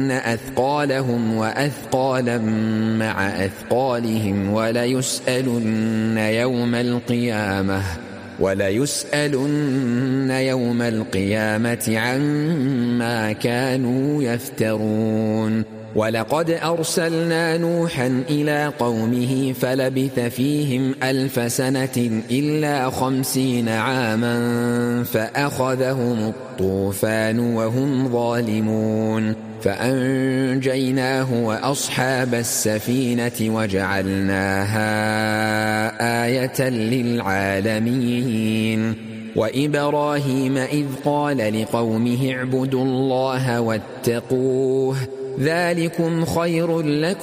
أثقالهم وأثقالا مع أثقالهم وليسألن يوم القيامة عما كانوا يفترون. ولقد أرسلنا نوحا إلى قومه فلبث فيهم 1000 سنة إلا 50 عاما فأخذهم الطوفان وهم ظالمون، فأنجيناه وأصحاب السفينة وجعلناها آية للعالمين. وإبراهيم إذ قال لقومه اعبدوا الله واتقوه ذلكم خير لكم